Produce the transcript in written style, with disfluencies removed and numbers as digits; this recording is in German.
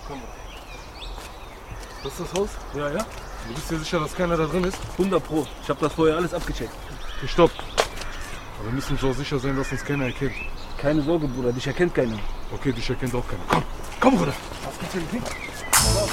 Das ist das Haus? Ja, ja. Du bist dir sicher, dass keiner da drin ist? 100 Pro. Ich habe das vorher alles abgecheckt. Okay, stopp. Aber wir müssen so sicher sein, dass uns keiner erkennt. Keine Sorge, Bruder. Dich erkennt keiner. Okay, dich erkennt auch keiner. Komm, komm, Bruder. Was gibt's denn?